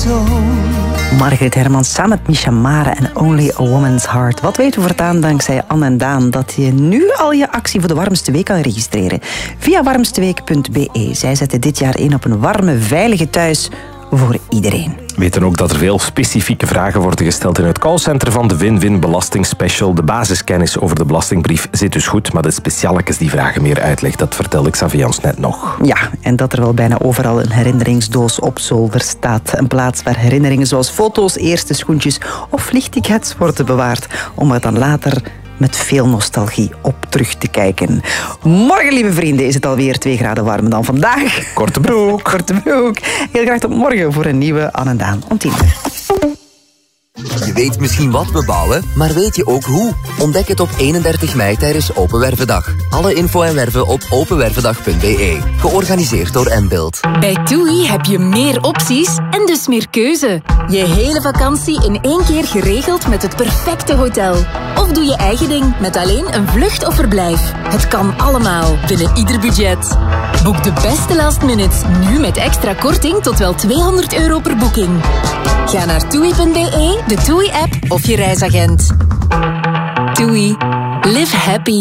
Margriet Hermans samen met Misha Mare en Only a Woman's Heart. Wat weten we voortaan dankzij Anne en Daan? Dat je nu al je actie voor de warmste week kan registreren. Via warmsteweek.be. Zij zetten dit jaar in op een warme, veilige thuis voor iedereen. We weten ook dat er veel specifieke vragen worden gesteld in het callcenter van de Win-Win Belastingspecial. De basiskennis over de belastingbrief zit dus goed, maar de specialekes die vragen meer uitleg. Dat vertelde Xavier ons net nog. Ja, en dat er wel bijna overal een herinneringsdoos op zolder staat. Een plaats waar herinneringen zoals foto's, eerste schoentjes of vliegtickets worden bewaard. Om er dan later met veel nostalgie op terug te kijken. Morgen, lieve vrienden, is het alweer 2 graden warmer dan vandaag. Korte broek. Korte broek. Heel graag tot morgen voor een nieuwe Anne en Daan om 10 uur. Je weet misschien wat we bouwen, maar weet je ook hoe? Ontdek het op 31 mei tijdens Open Wervendag. Alle info en werven op openwervendag.be. Georganiseerd door Mbuild. Bij TUI heb je meer opties en dus meer keuze. Je hele vakantie in 1 keer geregeld met het perfecte hotel. Of doe je eigen ding met alleen een vlucht of verblijf. Het kan allemaal binnen ieder budget. Boek de beste last minutes nu met extra korting tot wel €200 per boeking. Ga naar TUI.be, de TUI-app of je reisagent. TUI. Live happy.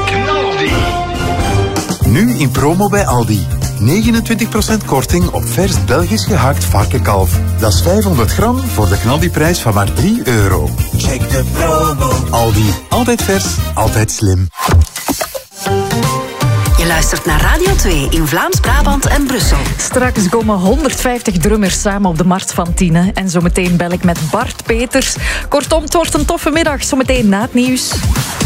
Nu in promo bij Aldi. 29% korting op vers Belgisch gehakt varkenkalf. Dat is 500 gram voor de knaldiprijs van maar €3. Check de promo. Aldi. Altijd vers, altijd slim. Je luistert naar Radio 2 in Vlaams-Brabant en Brussel. Straks komen 150 drummers samen op de Markt van Tiene. En zometeen bel ik met Bart Peters. Kortom, het wordt een toffe middag. Zometeen na het nieuws.